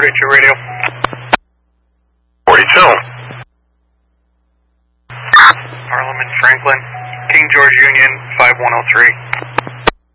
42 radio. 42. Parliament, Franklin, King George Union, 5103.